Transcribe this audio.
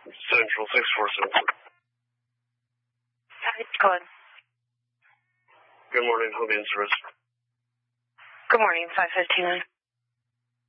Central 647. Go ahead. Good morning, Home service. Good morning, 559.